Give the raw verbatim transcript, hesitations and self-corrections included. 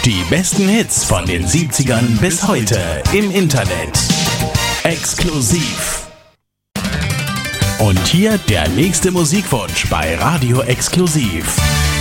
Die besten Hits von den siebzigern bis heute im Internet. Exklusiv. Und hier der nächste Musikwunsch bei Radio Exklusiv.